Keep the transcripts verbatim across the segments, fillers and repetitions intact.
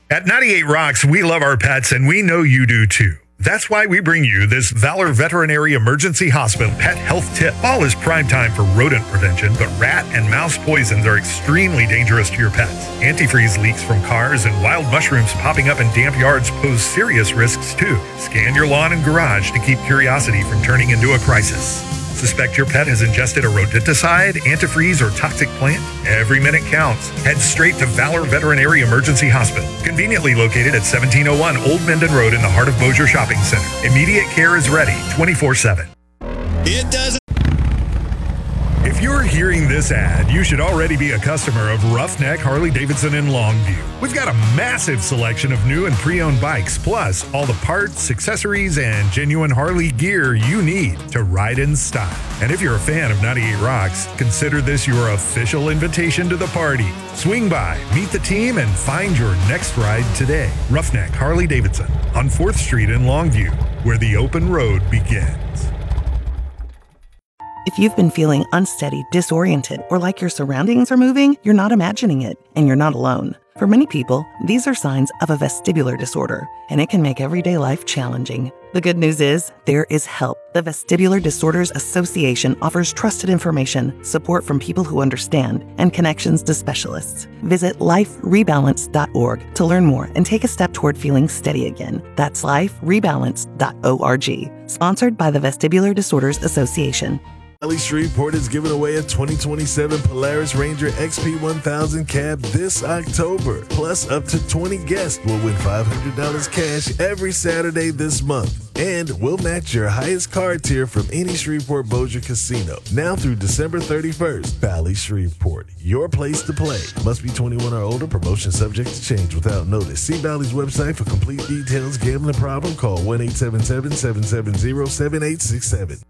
At ninety-eight Rocks, we love our pets and we know you do too. That's why we bring you this Valor Veterinary Emergency Hospital Pet Health Tip. Fall is prime time for rodent prevention, but rat and mouse poisons are extremely dangerous to your pets. Antifreeze leaks from cars and wild mushrooms popping up in damp yards pose serious risks too. Scan your lawn and garage to keep curiosity from turning into a crisis. Suspect your pet has ingested a rodenticide, antifreeze, or toxic plant? Every minute counts. Head straight to Valor Veterinary Emergency Hospital, conveniently located at seventeen oh one Old Menden Road in the heart of Bossier Shopping Center. Immediate care is ready twenty-four seven. It doesn't. If you're hearing this ad, you should already be a customer of Roughneck Harley-Davidson in Longview. We've got a massive selection of new and pre-owned bikes, plus all the parts, accessories, and genuine Harley gear you need to ride in style. And if you're a fan of ninety-eight Rocks, consider this your official invitation to the party. Swing by, meet the team, and find your next ride today. Roughneck Harley-Davidson on fourth Street in Longview, where the open road begins. If you've been feeling unsteady, disoriented, or like your surroundings are moving, you're not imagining it, and you're not alone. For many people, these are signs of a vestibular disorder, and it can make everyday life challenging. The good news is, there is help. The Vestibular Disorders Association offers trusted information, support from people who understand, and connections to specialists. Visit life rebalance dot org to learn more and take a step toward feeling steady again. That's life rebalance dot org. Sponsored by the Vestibular Disorders Association. Valley Shreveport is giving away a twenty twenty-seven Polaris Ranger X P one thousand cab this October. Plus, up to twenty guests will win five hundred dollars cash every Saturday this month. And we'll match your highest card tier from any Shreveport Bossier casino. Now through December thirty-first. Valley Shreveport, your place to play. Must be twenty-one or older. Promotion subject to change without notice. See Valley's website for complete details. Gambling problem? Call one eight seven seven, seven seven zero, seven eight six seven.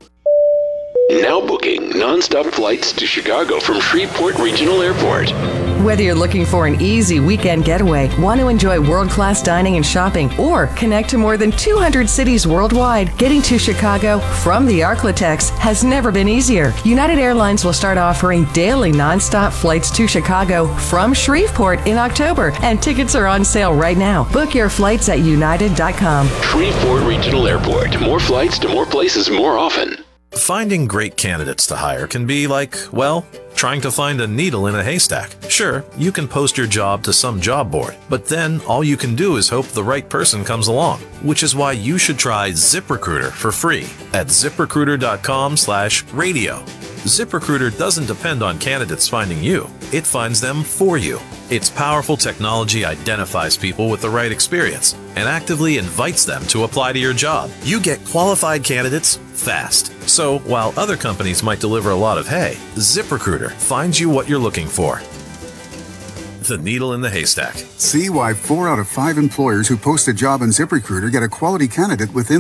Now booking nonstop flights to Chicago from Shreveport Regional Airport. Whether you're looking for an easy weekend getaway, want to enjoy world-class dining and shopping, or connect to more than two hundred cities worldwide, getting to Chicago from the Arklatex has never been easier. United Airlines will start offering daily nonstop flights to Chicago from Shreveport in October, and tickets are on sale right now. Book your flights at united dot com. Shreveport Regional Airport. More flights to more places more often. Finding great candidates to hire can be like, well, trying to find a needle in a haystack. Sure, you can post your job to some job board, but then all you can do is hope the right person comes along, which is why you should try ZipRecruiter for free at ziprecruiter dot com slash radio. ZipRecruiter doesn't depend on candidates finding you. It finds them for you. Its powerful technology identifies people with the right experience and actively invites them to apply to your job. You get qualified candidates fast. So while other companies might deliver a lot of hay, ZipRecruiter finds you what you're looking for. The needle in the haystack. See why four out of five employers who post a job on ZipRecruiter get a quality candidate within